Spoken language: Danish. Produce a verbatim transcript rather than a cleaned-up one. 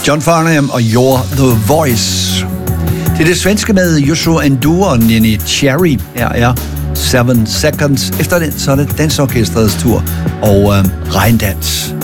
John Farnham og You're the Voice. Det er det svenske med Joshua Endure og Neneh Cherry. Her er Seven Seconds. Efter den, så er det Dansorkestrets tur og øh, regndans.